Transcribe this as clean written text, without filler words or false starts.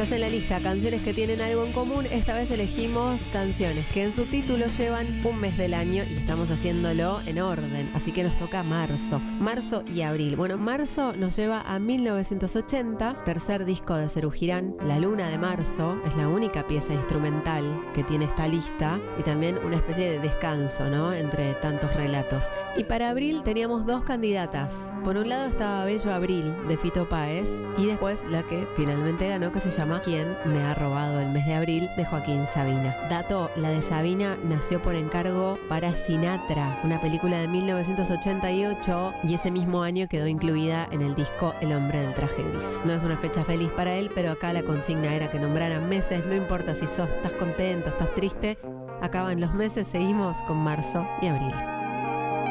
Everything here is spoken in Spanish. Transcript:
Estás en la lista Canciones que tienen algo en común. Esta vez elegimos canciones que en su título llevan un mes del año y estamos haciéndolo en orden. Así que nos toca marzo. Marzo y abril. Bueno, marzo nos lleva a 1980, tercer disco de Serú Girán, La Luna de Marzo. Es la única pieza instrumental que tiene esta lista y también una especie de descanso, ¿no?, entre tantos relatos. Y para abril teníamos dos candidatas. Por un lado estaba Bello Abril, de Fito Páez, y después la que finalmente ganó, que se llama ¿Quién me ha robado el mes de abril?, de Joaquín Sabina. Dato, la de Sabina nació por encargo para Sinatra, una película de 1988, y ese mismo año quedó incluida en el disco El hombre del traje gris. No es una fecha feliz para él, pero acá la consigna era que nombraran meses. No importa si estás contento, estás triste, acaban los meses, seguimos con marzo y abril.